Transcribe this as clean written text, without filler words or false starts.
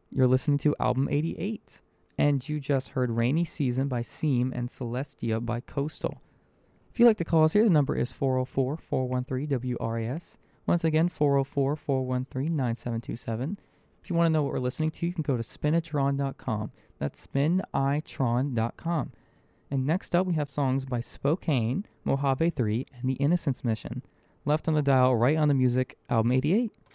You're listening to Album 88, and you just heard Rainy Season by Seam and Celestia by Coastal. If you'd like to call us here, the number is 404-413-WRAS. Once again, 404-413-9727. If you want to know what we're listening to, you can go to spinitron.com. That's spinitron.com. And next up, we have songs by Spokane, Mojave 3, and The Innocence Mission. Left on the dial, right on the music, Album 88.